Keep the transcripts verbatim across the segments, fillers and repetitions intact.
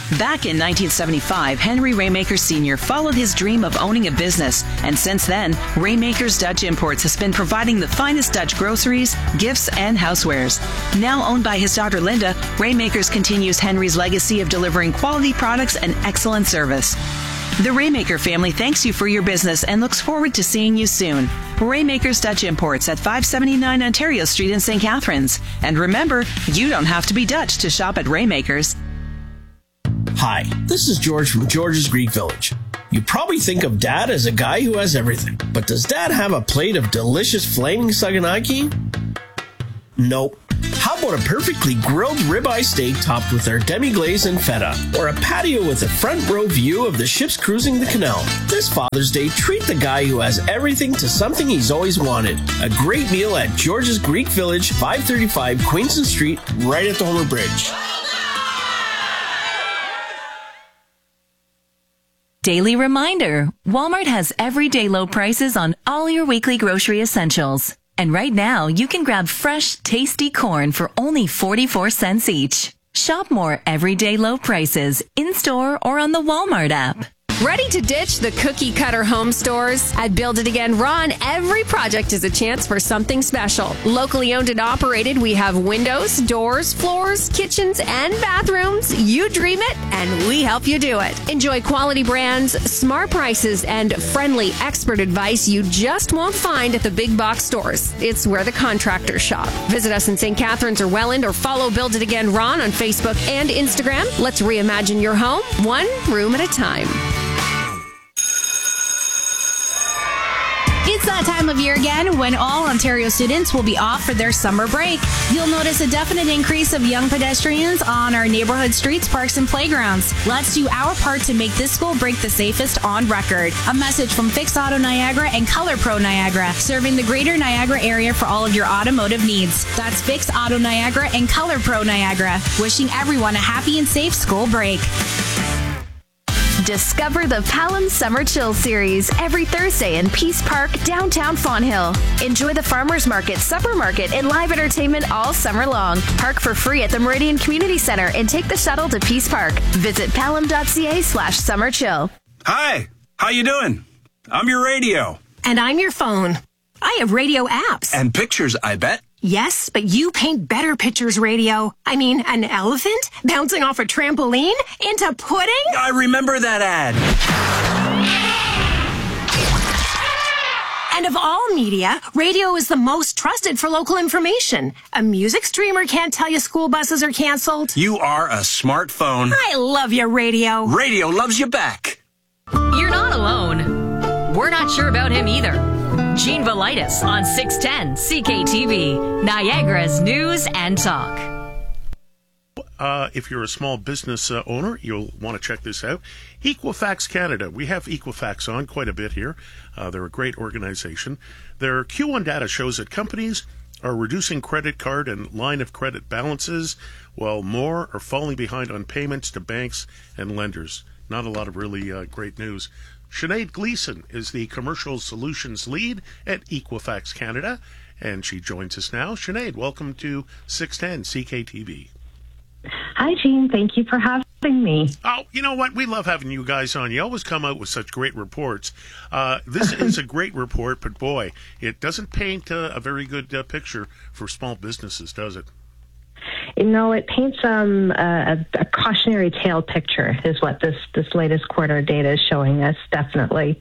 Back in nineteen seventy-five, Henry Raymaker Senior followed his dream of owning a business, and since then, Raymaker's Dutch Imports has been providing the finest Dutch groceries, gifts, and housewares. Now owned by his daughter Linda, Raymakers continues Henry's legacy of delivering quality products and excellent service. The Raymaker family thanks you for your business and looks forward to seeing you soon. Raymaker's Dutch Imports at five seventy-nine Ontario Street in Saint Catharines. And remember, you don't have to be Dutch to shop at Raymaker's. Hi, this is George from George's Greek Village. You probably think of Dad as a guy who has everything. But does Dad have a plate of delicious flaming saganaki? Nope. How about a perfectly grilled ribeye steak topped with our demi-glaze and feta? Or a patio with a front row view of the ships cruising the canal? This Father's Day, treat the guy who has everything to something he's always wanted. A great meal at George's Greek Village, five thirty-five Queenston Street, right at the Homer Bridge. Daily reminder, Walmart has everyday low prices on all your weekly grocery essentials. And right now, you can grab fresh, tasty corn for only forty-four cents each. Shop more everyday low prices in-store or on the Walmart app. Ready to ditch the cookie-cutter home stores? At Build It Again Ron, every project is a chance for something special. Locally owned and operated, we have windows, doors, floors, kitchens, and bathrooms. You dream it, and we help you do it. Enjoy quality brands, smart prices, and friendly expert advice you just won't find at the big box stores. It's where the contractors shop. Visit us in Saint Catharines or Welland, or follow Build It Again Ron on Facebook and Instagram. Let's reimagine your home, one room at a time. It's that time of year again when all Ontario students will be off for their summer break. You'll notice a definite increase of young pedestrians on our neighborhood streets, parks, and playgrounds. Let's do our part to make this school break the safest on record. A message from Fix Auto Niagara and Color Pro Niagara, serving the greater Niagara area for all of your automotive needs. That's Fix Auto Niagara and Color Pro Niagara, wishing everyone a happy and safe school break. Discover the Palam Summer Chill Series every Thursday in Peace Park, downtown Fonthill. Enjoy the farmers market, supper market, and live entertainment all summer long. Park for free at the Meridian Community Center and take the shuttle to Peace Park. Visit palam.ca slash summer chill. Hi, how you doing? I'm your radio. And I'm your phone. I have radio apps. And pictures, I bet. Yes, but you paint better pictures, radio. I mean, an elephant bouncing off a trampoline into pudding? I remember that ad. And of all media, radio is the most trusted for local information. A music streamer can't tell you school buses are canceled. You are a smartphone. I love you, radio. Radio loves you back. You're not alone. We're not sure about him either. Gene Velitis on six ten C K T V, Niagara's News and Talk. Uh, if you're a small business uh, owner, you'll want to check this out. Equifax Canada. We have Equifax on quite a bit here. Uh, they're a great organization. Their Q one data shows that companies are reducing credit card and line of credit balances, while more are falling behind on payments to banks and lenders. Not a lot of really uh, great news. Sinead Gleason is the Commercial Solutions Lead at Equifax Canada, and she joins us now. Sinead, welcome to six ten C K T V. Hi, Gene. Thank you for having me. Oh, you know what? We love having you guys on. You always come out with such great reports. Uh, this is a great report, but boy, it doesn't paint uh, a very good uh, picture for small businesses, does it? No, it paints um, a, a cautionary tale picture is what this, this latest quarter data is showing us, definitely.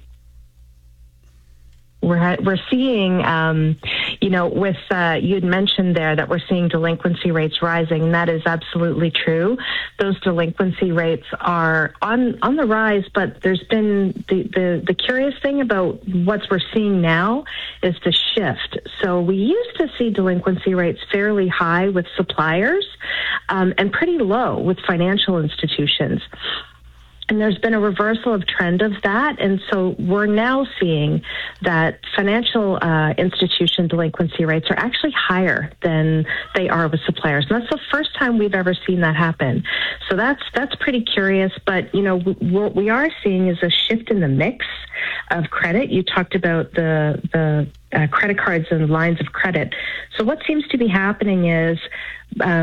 We're, we're seeing, um, you know, with, uh, you had mentioned there that we're seeing delinquency rates rising, and that is absolutely true. Those delinquency rates are on, on the rise, but there's been the, the, the curious thing about what we're seeing now is the shift. So we used to see delinquency rates fairly high with suppliers, um, and pretty low with financial institutions. And there's been a reversal of trend of that. And so we're now seeing that financial uh, institution delinquency rates are actually higher than they are with suppliers. And that's the first time we've ever seen that happen. So that's that's pretty curious. But, you know, what we are seeing is a shift in the mix of credit. You talked about the, the uh, credit cards and lines of credit. So what seems to be happening is um,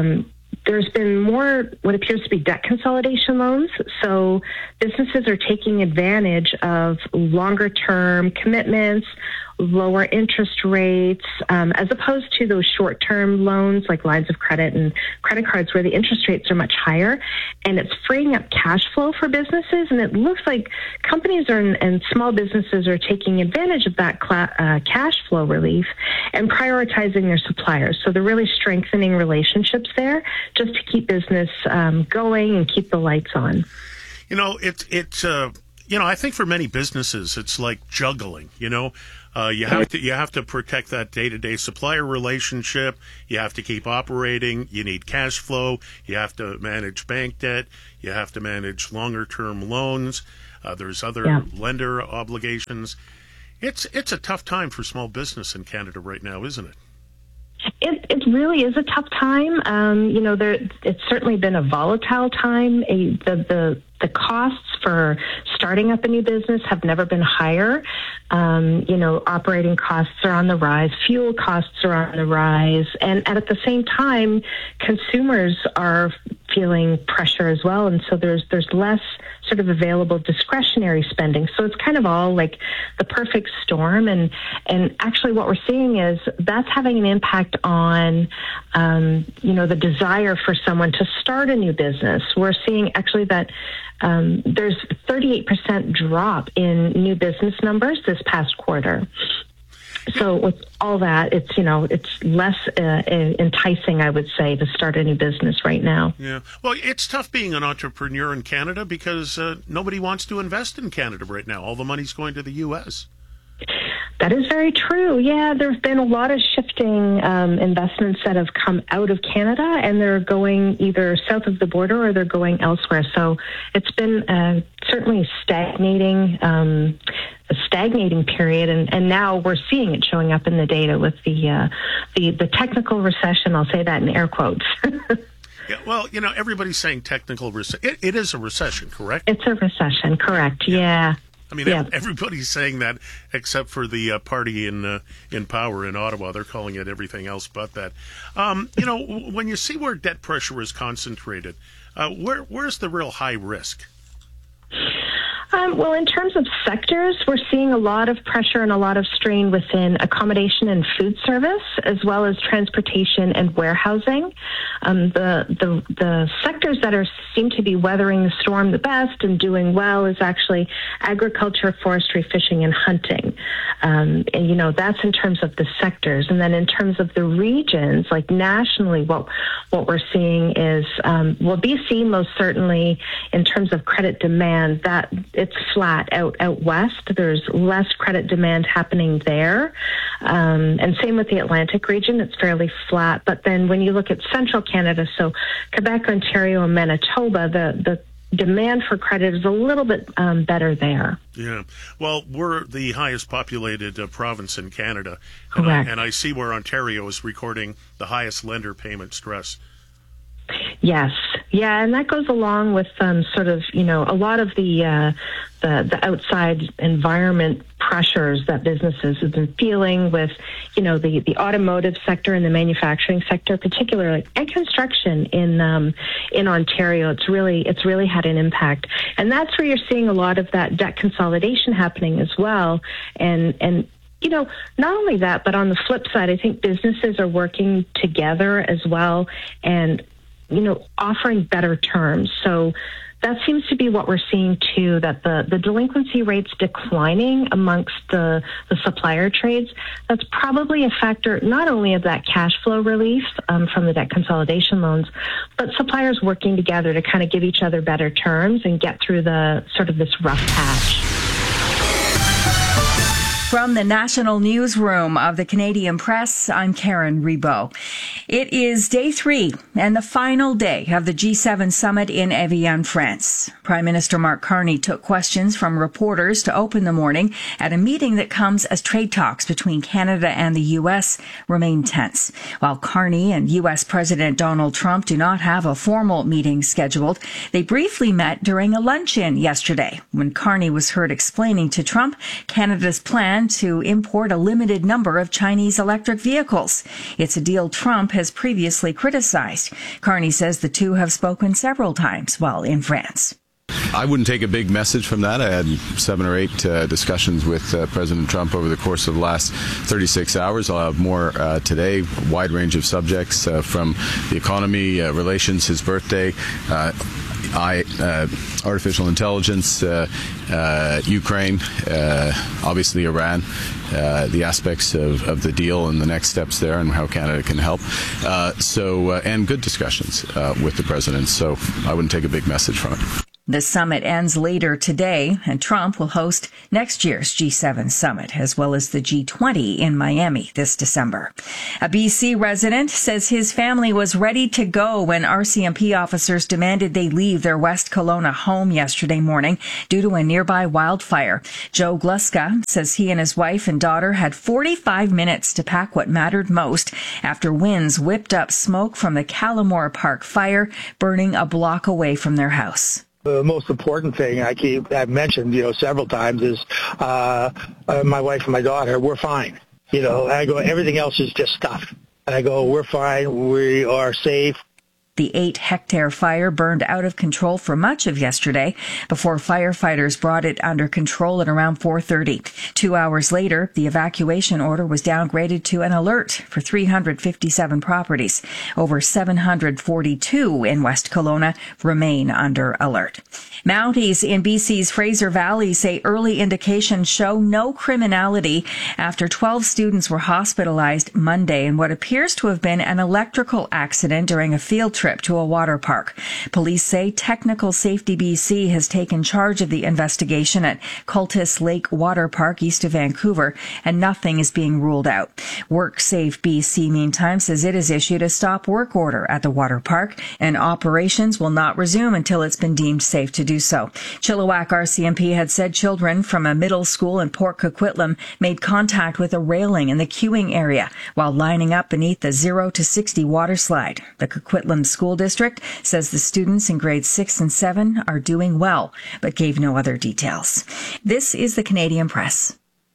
there's been more what appears to be debt consolidation loans. So businesses are taking advantage of longer term commitments, lower interest rates, um, as opposed to those short-term loans like lines of credit and credit cards where the interest rates are much higher, and it's freeing up cash flow for businesses. And it looks like companies are and small businesses are taking advantage of that cla- uh, cash flow relief and prioritizing their suppliers. So they're really strengthening relationships there just to keep business um, going and keep the lights on. You know, it's it's uh, you know, I think for many businesses it's like juggling. You know. Uh, you have to you have to protect that day-to-day supplier relationship. You have to keep operating. You need cash flow. You have to manage bank debt. You have to manage longer-term loans. Uh, there's other yeah. lender obligations. It's it's a tough time for small business in Canada right now, isn't it? It, it really is a tough time. Um, you know, there it's certainly been a volatile time. A, the the the costs for starting up a new business have never been higher. Um, you know, operating costs are on the rise, fuel costs are on the rise, and, and at the same time, consumers are feeling pressure as well, and so there's there's less sort of available discretionary spending. So it's kind of all like the perfect storm, and and actually what we're seeing is that's having an impact on um, you know the desire for someone to start a new business. We're seeing actually that um, there's thirty-eight percent drop in new business numbers this past quarter. So with all that, it's, you know, it's less uh, enticing, I would say, to start a new business right now. Yeah. Well, it's tough being an entrepreneur in Canada because uh, nobody wants to invest in Canada right now. All the money's going to the U S. That is very true. Yeah, there's been a lot of shifting um, investments that have come out of Canada, and they're going either south of the border or they're going elsewhere. So it's been uh, certainly stagnating, um, a stagnating period, and, and now we're seeing it showing up in the data with the uh, the, the technical recession. I'll say that in air quotes. Yeah, well, you know, everybody's saying technical recession. It, it is a recession, correct? It's a recession, correct? Yeah. yeah. I mean, yeah. everybody's saying that except for the uh, party in uh, in power in Ottawa. They're calling it everything else but that. Um, you know, when you see where debt pressure is concentrated, uh, where where's the real high risk? Um, well, in terms of sectors, we're seeing a lot of pressure and a lot of strain within accommodation and food service, as well as transportation and warehousing. Um, the, the the sectors that are seem to be weathering the storm the best and doing well is actually agriculture, forestry, fishing, and hunting. Um, and you know that's in terms of the sectors. And then in terms of the regions, like nationally, what what we're seeing is um, well, B C most certainly in terms of credit demand that. It's flat out out west. There's less credit demand happening there. Um, and same with the Atlantic region. It's fairly flat. But then when you look at central Canada, so Quebec, Ontario, and Manitoba, the, the demand for credit is a little bit um, better there. Yeah. Well, we're the highest populated uh, province in Canada. Correct. And I, and I see where Ontario is recording the highest lender payment stress. Yes, yeah, and that goes along with um, sort of, you know, a lot of the, uh, the the outside environment pressures that businesses have been feeling with, you know, the, the automotive sector and the manufacturing sector, particularly, and construction in um, in Ontario. It's really it's really had an impact, and that's where you're seeing a lot of that debt consolidation happening as well, and and. You know, not only that, but on the flip side, I think businesses are working together as well and, you know, offering better terms. So that seems to be what we're seeing, too, that the, the delinquency rates declining amongst the, the supplier trades. That's probably a factor not only of that cash flow relief um, from the debt consolidation loans, but suppliers working together to kind of give each other better terms and get through the sort of this rough patch. From the National Newsroom of the Canadian Press, I'm Karen Rebo. It is day three and the final day of the G seven summit in Evian, France. Prime Minister Mark Carney took questions from reporters to open the morning at a meeting that comes as trade talks between Canada and the U S remain tense. While Carney and U S President Donald Trump do not have a formal meeting scheduled, they briefly met during a luncheon yesterday when Carney was heard explaining to Trump Canada's plan to import a limited number of Chinese electric vehicles. It's a deal Trump has has previously criticized. Carney says the two have spoken several times while in France. I wouldn't take a big message from that. I had seven or eight uh, discussions with uh, President Trump over the course of the last thirty-six hours. I'll have more uh, today, a wide range of subjects uh, from the economy, uh, relations, his birthday, uh, I, uh, artificial intelligence, uh, uh, Ukraine, uh, obviously Iran, uh, the aspects of, of the deal and the next steps there and how Canada can help. Uh, so, uh, and good discussions uh, with the president. So I wouldn't take a big message from it. The summit ends later today, and Trump will host next year's G seven summit, as well as the G twenty in Miami this December. A B C resident says his family was ready to go when R C M P officers demanded they leave their West Kelowna home yesterday morning due to a nearby wildfire. Joe Gluska says he and his wife and daughter had forty-five minutes to pack what mattered most after winds whipped up smoke from the Callamore Park fire, burning a block away from their house. The most important thing I keep, I've mentioned, you know, several times is uh, uh, my wife and my daughter, we're fine. You know, I go, everything else is just stuff. And I go, we're fine, we are safe. The eight-hectare fire burned out of control for much of yesterday before firefighters brought it under control at around four thirty. Two hours later, the evacuation order was downgraded to an alert for three hundred fifty-seven properties. Over seven hundred forty-two in West Kelowna remain under alert. Mounties in B C's Fraser Valley say early indications show no criminality after twelve students were hospitalized Monday in what appears to have been an electrical accident during a field trip to a water park. Police say Technical Safety B C has taken charge of the investigation at Cultus Lake Water Park east of Vancouver, and nothing is being ruled out. WorkSafe B C, meantime, says it has issued a stop work order at the water park, and operations will not resume until it's been deemed safe to do so. Chilliwack R C M P had said children from a middle school in Port Coquitlam made contact with a railing in the queuing area while lining up beneath the zero to sixty water slide. The Coquitlam School District says the students in grades six and seven are doing well, but gave no other details. This is the Canadian Press.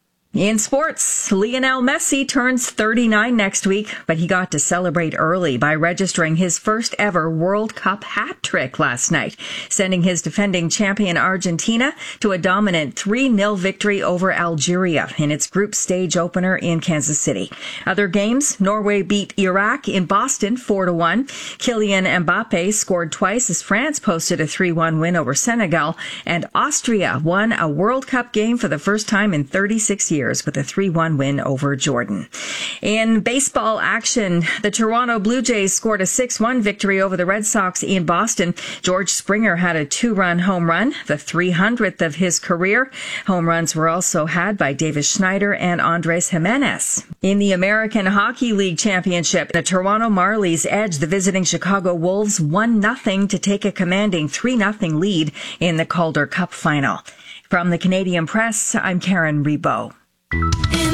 In sports, Lionel Messi turns thirty-nine next week, but he got to celebrate early by registering his first ever World Cup hat trick last night, sending his defending champion Argentina to a dominant three nil victory over Algeria in its group stage opener in Kansas City. Other games, Norway beat Iraq in Boston four to one. Kylian Mbappe scored twice as France posted a three one win over Senegal, and Austria won a World Cup game for the first time in thirty-six years. With a three one win over Jordan. In baseball action, the Toronto Blue Jays scored a six one victory over the Red Sox in Boston. George Springer had a two-run home run, the three hundredth of his career. Home runs were also had by Davis Schneider and Andres Jimenez. In the American Hockey League Championship, the Toronto Marlies edged the visiting Chicago Wolves one nothing to take a commanding three nothing lead in the Calder Cup final. From the Canadian Press, I'm Karen Rebo.